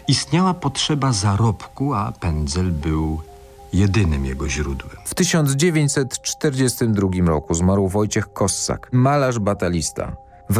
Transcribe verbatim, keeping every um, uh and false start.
Istniała potrzeba zarobku, a pędzel był jedynym jego źródłem. W tysiąc dziewięćset czterdziestym drugim roku zmarł Wojciech Kossak, malarz batalista.